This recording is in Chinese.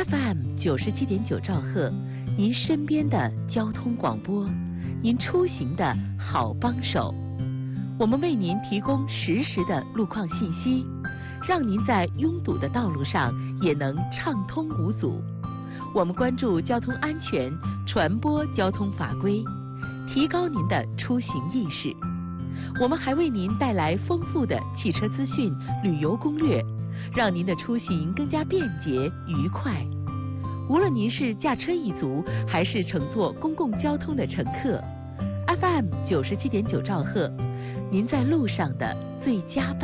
FM97.9兆赫，您身边的交通广播，您出行的好帮手。我们为您提供实时的路况信息，让您在拥堵的道路上也能畅通无阻。我们关注交通安全，传播交通法规，提高您的出行意识。我们还为您带来丰富的汽车资讯、旅游攻略，让您的出行更加便捷愉快。无论您是驾车一族，还是乘坐公共交通的乘客，FM97.9兆赫，您在路上的最佳伴。